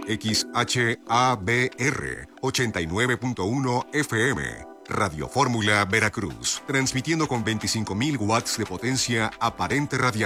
XHABR 89.1 FM. Radio Fórmula Veracruz, transmitiendo con 25.000 watts de potencia aparente radial.